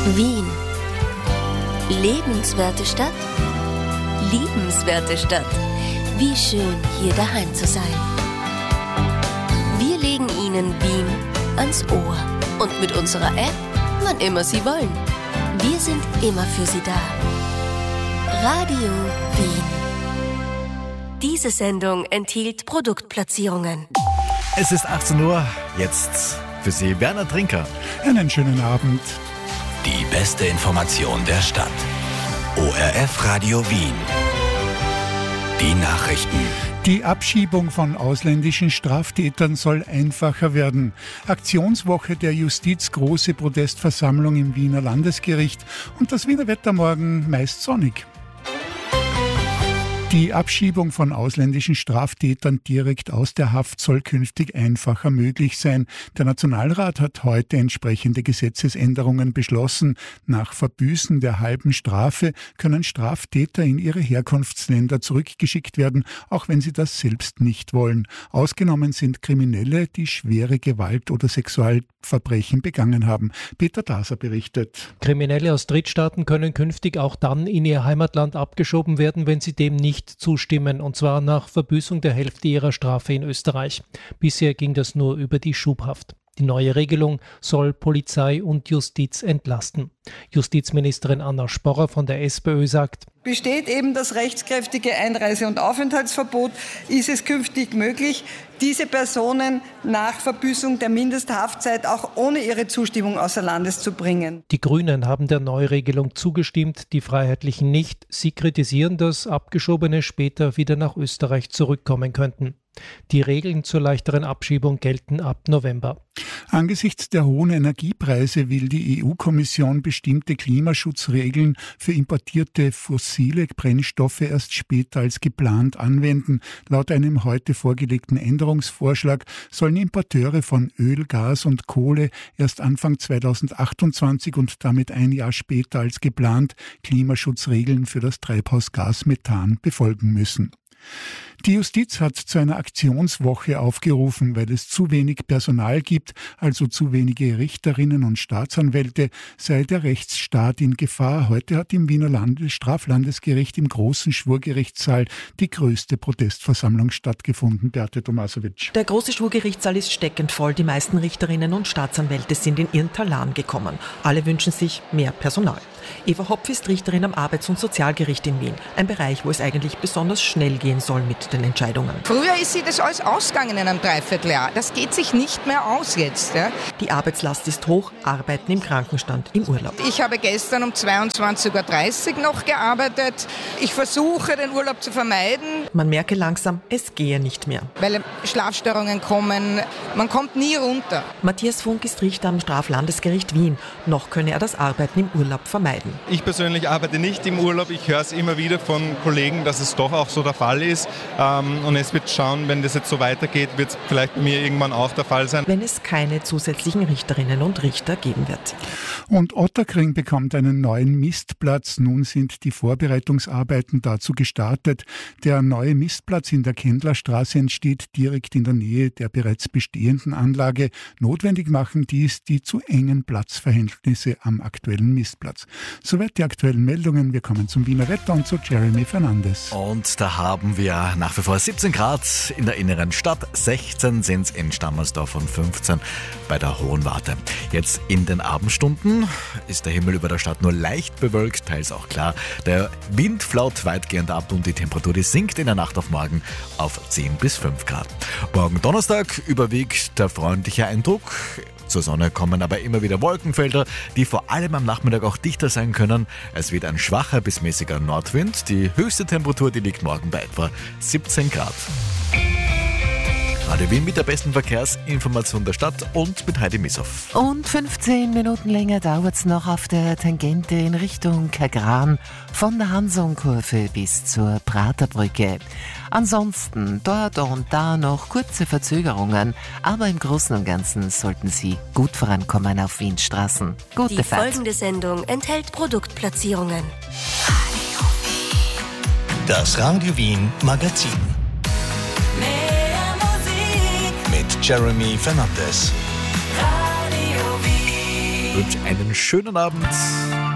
Wien. Lebenswerte Stadt, liebenswerte Stadt. Wie schön, hier daheim zu sein. Wir legen Ihnen Wien ans Ohr. Und mit unserer App, wann immer Sie wollen. Wir sind immer für Sie da. Radio Wien. Diese Sendung enthielt Produktplatzierungen. Es ist 18 Uhr, jetzt für Sie Werner Trinker. Einen schönen Abend. Die beste Information der Stadt. ORF Radio Wien. Die Nachrichten. Die Abschiebung von ausländischen Straftätern soll einfacher werden. Aktionswoche der Justiz, große Protestversammlung im Wiener Landesgericht und das Wiener Wetter morgen meist sonnig. Die Abschiebung von ausländischen Straftätern direkt aus der Haft soll künftig einfacher möglich sein. Der Nationalrat hat heute entsprechende Gesetzesänderungen beschlossen. Nach Verbüßen der halben Strafe können Straftäter in ihre Herkunftsländer zurückgeschickt werden, auch wenn sie das selbst nicht wollen. Ausgenommen sind Kriminelle, die schwere Gewalt- oder Sexualverbrechen begangen haben. Peter Daser berichtet. Kriminelle aus Drittstaaten können künftig auch dann in ihr Heimatland abgeschoben werden, wenn sie dem nicht zustimmen, und zwar nach Verbüßung der Hälfte ihrer Strafe in Österreich. Bisher ging das nur über die Schubhaft. Die neue Regelung soll Polizei und Justiz entlasten. Justizministerin Anna Sporrer von der SPÖ sagt: Besteht eben das rechtskräftige Einreise- und Aufenthaltsverbot, ist es künftig möglich, diese Personen nach Verbüßung der Mindesthaftzeit auch ohne ihre Zustimmung außer Landes zu bringen. Die Grünen haben der Neuregelung zugestimmt, die Freiheitlichen nicht. Sie kritisieren, dass Abgeschobene später wieder nach Österreich zurückkommen könnten. Die Regeln zur leichteren Abschiebung gelten ab November. Angesichts der hohen Energiepreise will die EU-Kommission bestimmte Klimaschutzregeln für importierte fossile Brennstoffe erst später als geplant anwenden. Laut einem heute vorgelegten Änderungsvorschlag sollen Importeure von Öl, Gas und Kohle erst Anfang 2028 und damit ein Jahr später als geplant Klimaschutzregeln für das Treibhausgas Methan befolgen müssen. Die Justiz hat zu einer Aktionswoche aufgerufen, weil es zu wenig Personal gibt, also zu wenige Richterinnen und Staatsanwälte, sei der Rechtsstaat in Gefahr. Heute hat im Wiener Straflandesgericht im großen Schwurgerichtssaal die größte Protestversammlung stattgefunden. Beate Tomasowitsch. Der große Schwurgerichtssaal ist steckend voll. Die meisten Richterinnen und Staatsanwälte sind in ihren Talan gekommen. Alle wünschen sich mehr Personal. Eva Hopf ist Richterin am Arbeits- und Sozialgericht in Wien. Ein Bereich, wo es eigentlich besonders schnell gehen soll mit den Entscheidungen. Früher ist sie das alles ausgegangen in einem Dreivierteljahr. Das geht sich nicht mehr aus jetzt. Ja? Die Arbeitslast ist hoch, Arbeiten im Krankenstand, im Urlaub. Ich habe gestern um 22.30 Uhr noch gearbeitet. Ich versuche, den Urlaub zu vermeiden. Man merke langsam, es gehe nicht mehr. Weil Schlafstörungen kommen. Man kommt nie runter. Matthias Funk ist Richter am Straflandesgericht Wien. Noch könne er das Arbeiten im Urlaub vermeiden. Ich persönlich arbeite nicht im Urlaub. Ich höre es immer wieder von Kollegen, dass es doch auch so der Fall ist. Und es wird schauen, wenn das jetzt so weitergeht, wird es vielleicht bei mir irgendwann auch der Fall sein. Wenn es keine zusätzlichen Richterinnen und Richter geben wird. Und Ottakring bekommt einen neuen Mistplatz. Nun sind die Vorbereitungsarbeiten dazu gestartet. Der neue Mistplatz in der Kendlerstraße entsteht direkt in der Nähe der bereits bestehenden Anlage. Notwendig machen dies die zu engen Platzverhältnisse am aktuellen Mistplatz. Soweit die aktuellen Meldungen. Wir kommen zum Wiener Wetter und zu Jeremy Fernandes. Und da haben wir nach wie vor 17 Grad in der inneren Stadt, 16 sind es in Stammersdorf und 15 bei der Hohen Warte. Jetzt in den Abendstunden ist der Himmel über der Stadt nur leicht bewölkt, teils auch klar. Der Wind flaut weitgehend ab und die Temperatur, die sinkt in der Nacht auf morgen auf 10 bis 5 Grad. Morgen Donnerstag überwiegt der freundliche Eindruck. Zur Sonne kommen aber immer wieder Wolkenfelder, die vor allem am Nachmittag auch dichter sein können. Es weht ein schwacher bis mäßiger Nordwind. Die höchste Temperatur, die liegt morgen bei etwa 17 Grad. Radio Wien mit der besten Verkehrsinformation der Stadt und mit Heidi Missoff. Und 15 Minuten länger dauert es noch auf der Tangente in Richtung Kagran von der Hansonkurve bis zur Praterbrücke. Ansonsten dort und da noch kurze Verzögerungen, aber im Großen und Ganzen sollten Sie gut vorankommen auf Wienstraßen. Gute Die Fahrt. folgende Sendung enthält Produktplatzierungen. Das Radio Wien Magazin. Mit Jeremy Fernandes. Radio Wien. wünsche einen schönen Abend.